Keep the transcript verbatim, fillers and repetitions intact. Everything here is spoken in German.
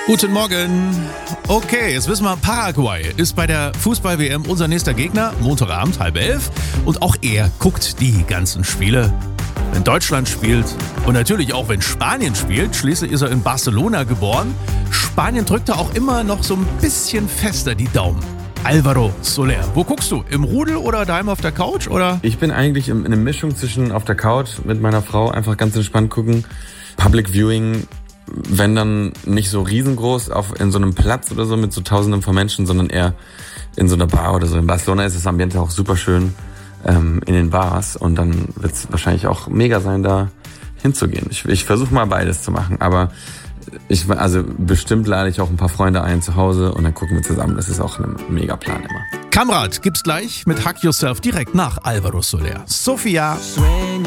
Guten Morgen. Okay, jetzt wissen wir, Paraguay ist bei der Fußball-W M unser nächster Gegner. Montagabend, halb elf. Und auch er guckt die ganzen Spiele. Wenn Deutschland spielt und natürlich auch wenn Spanien spielt, schließlich ist er in Barcelona geboren. Spanien drückt da auch immer noch so ein bisschen fester die Daumen. Álvaro Soler, wo guckst du? Im Rudel oder daheim auf der Couch? Oder? Ich bin eigentlich in einer Mischung zwischen auf der Couch mit meiner Frau, einfach ganz entspannt gucken. Public Viewing, wenn dann nicht so riesengroß auf, in so einem Platz oder so mit so tausenden von Menschen, sondern eher in so einer Bar oder so. In Barcelona ist das Ambiente auch super schön ähm, in den Bars und dann wird es wahrscheinlich auch mega sein, da hinzugehen. Ich, ich versuche mal beides zu machen, aber ich, also bestimmt lade ich auch ein paar Freunde ein zu Hause und dann gucken wir zusammen. Das ist auch ein Mega-Plan immer. Kamrat gibt's gleich mit Hug Yourself direkt nach Álvaro Soler. Sofia.